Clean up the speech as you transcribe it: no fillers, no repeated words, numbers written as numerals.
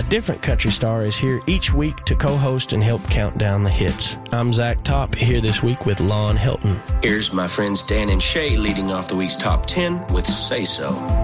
different country star is here each week to co-host and help count down the hits. I'm Zach Top, here this week with Lon Helton. Here's my friends Dan and Shay leading off the week's Top 10 with Say So.